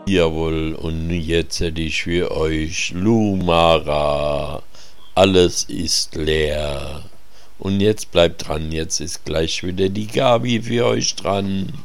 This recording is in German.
Jawohl, und jetzt hätte ich für euch Lumara. Alles ist leer. Und jetzt bleibt dran, jetzt ist gleich wieder die Gabi für euch dran.